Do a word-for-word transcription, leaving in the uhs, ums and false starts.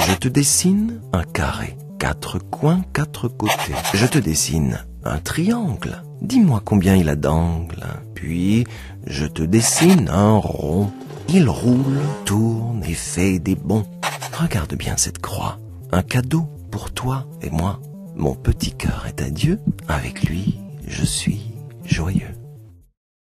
Je te dessine un carré, quatre coins, quatre côtés. Je te dessine un triangle. Dis-moi combien il a d'angles. Puis, je te dessine un rond. Il roule, tourne et fait des bonds. Regarde bien cette croix. Un cadeau pour toi et moi. Mon petit cœur est à Dieu. Avec lui, je suis joyeux.